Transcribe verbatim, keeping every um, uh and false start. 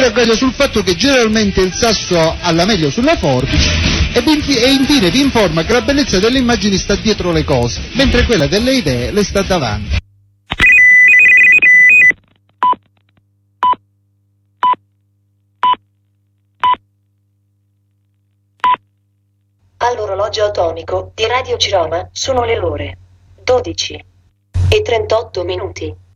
avverte sul fatto che generalmente il sasso ha la meglio sulla forbice e, infi- e infine vi informa che la bellezza delle immagini sta dietro le cose, mentre quella delle idee le sta davanti. All'orologio atomico di Radio Ciroma sono le ore dodici e trentotto minuti.